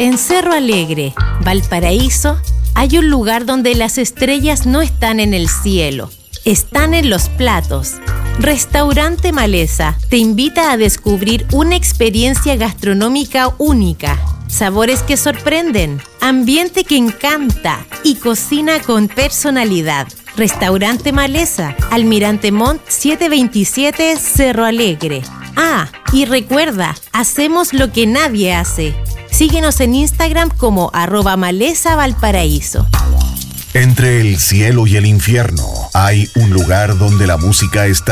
En Cerro Alegre, Valparaíso, hay un lugar donde las estrellas no están en el cielo, están en los platos. Restaurante Maleza te invita a descubrir una experiencia gastronómica única, sabores que sorprenden, ambiente que encanta y cocina con personalidad. Restaurante Maleza, Almirante Montt 727, Cerro Alegre. Ah, y recuerda, hacemos lo que nadie hace. Síguenos en Instagram como @MalezaValparaíso. Entre el cielo y el infierno hay un lugar donde la música está